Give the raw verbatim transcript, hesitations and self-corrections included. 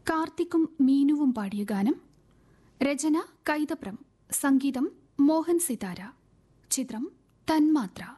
കാർത്തിക്കും മീനുവും പാടിയ ഗാനം. രചന കൈതപ്രം, സംഗീതം മോഹൻ സിതാര. ചിത്രം തന്മാത്ര.